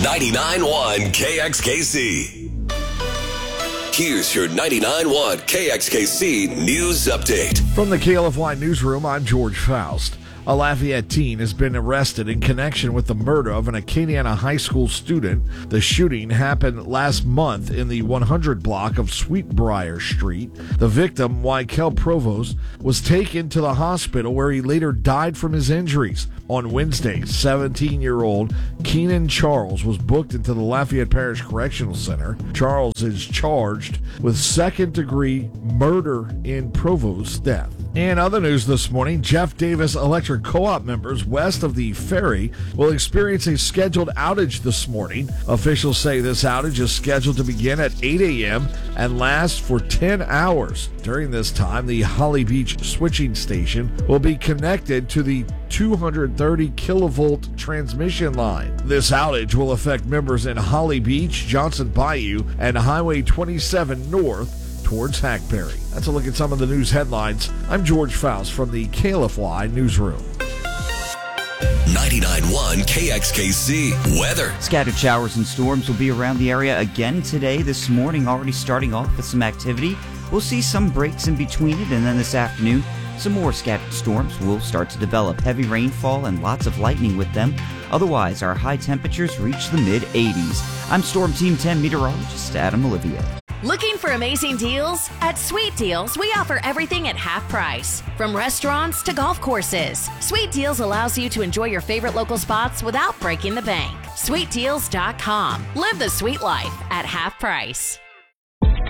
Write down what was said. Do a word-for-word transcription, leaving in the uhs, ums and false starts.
ninety-nine point one K X K C. Here's your ninety-nine point one K X K C News Update. From the K L F Y Newsroom, I'm George Faust. A Lafayette teen has been arrested in connection with the murder of an Acadiana High School student. The shooting happened last month in the one hundred block of Sweetbriar Street. The victim, Wykel Provost, was taken to the hospital where he later died from his injuries. On Wednesday, seventeen-year-old Keenan Charles was booked into the Lafayette Parish Correctional Center. Charles is charged with second-degree murder in Provost's death. In other news this morning, Jeff Davis Electric Co-op members west of the ferry will experience a scheduled outage this morning. Officials say this outage is scheduled to begin at eight a.m. and last for ten hours. During this time, the Holly Beach switching station will be connected to the two hundred thirty kilovolt transmission line. This outage will affect members in Holly Beach, Johnson Bayou, and Highway twenty-seven North towards Hackberry. That's a look at some of the news headlines. I'm George Faust from the K L F Y Newsroom. ninety-nine point one K X K C weather. Scattered showers and storms will be around the area again today. This morning, already starting off with some activity. We'll see some breaks in between it, and then this afternoon, some more scattered storms will start to develop. Heavy rainfall and lots of lightning with them. Otherwise, our high temperatures reach the mid eighties. I'm Storm Team ten meteorologist Adam Olivia. Looking for amazing deals? At Sweet Deals, we offer everything at half price. From restaurants to golf courses, Sweet Deals allows you to enjoy your favorite local spots without breaking the bank. sweet deals dot com. Live the sweet life at half price.